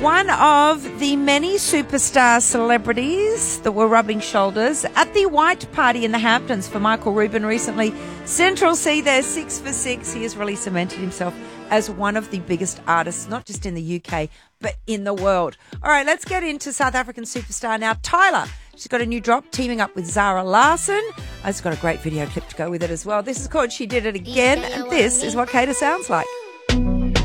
One of the many superstar celebrities that were rubbing shoulders at the White Party in the Hamptons for Michael Rubin recently. Central C there, 6 for 6. He has really cemented himself as one of the biggest artists, not just in the UK, but in the world. All right, let's get into South African superstar now, Tyla. She's got a new drop teaming up with Zara Larsson. It's got a great video clip to go with it as well. This is called She Did It Again, and this is what Kata sounds like.